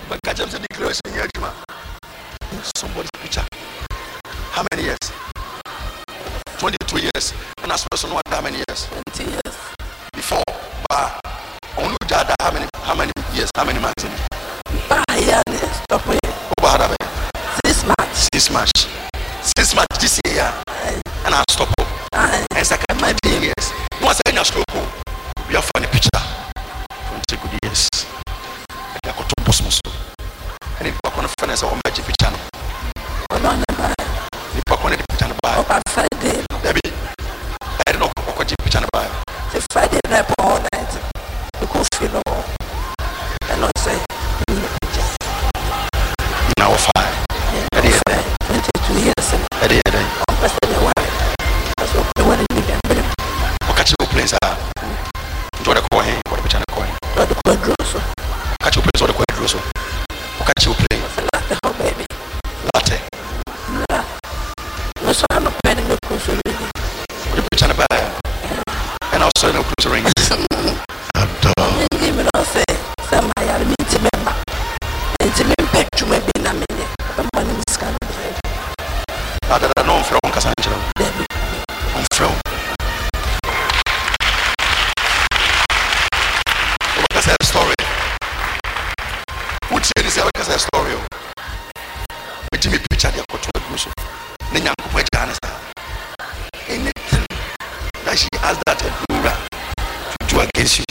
But catch them declaration here, somebody's picture. How many years? 22 years. And as person what how many years? 20 years. Before, but only that how many years? How many months? Stop it. 6 months. 6 months. 6 months this year. And I stop. And second my years. Once I stop, we are funny picture. 20 good years. I got to post muscle. And if I want to finish our magic picture. If I want to picture by Friday. Baby, I don't know what you picture by. The Friday night all night. You could feel all. And not say, now 5. 22 years. Catch your place. Enjoy the coin. What the picture coin. Catch your place or the coin drosso. Catch your play. Baby. Latte. No, so I'm not planning no cruise ring. The picture by. And also no cruise ring. Even I'll say, some I are meeting member. And to me, back to my bin a minute. I'm one in this kind of way. Other than no from Cassandra. On from. What's that story? What's that story? But me picture the court to so. Nanya ko Janice. Anything that she has that to do against you.